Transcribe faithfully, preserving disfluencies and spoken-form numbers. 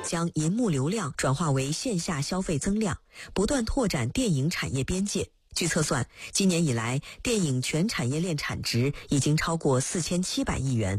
将银幕流量转化为线下消费增量，不断拓展电影产业边界。据测算，今年以来，电影全产业链产值已经超过四千七百亿元。